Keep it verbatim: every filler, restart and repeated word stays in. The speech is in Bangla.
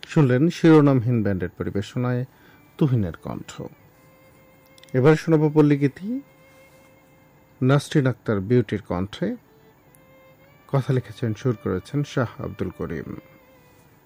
শুনলেন শিরোনামহীন ব্যান্ডের পরিবেশনায় তুহিনের কণ্ঠ। এবার শোনাব পল্লীগীতি, নাসরিন আক্তার বিউটির কণ্ঠে। কথা লিখেছেন, সুর করেছেন শাহ আব্দুল করিম।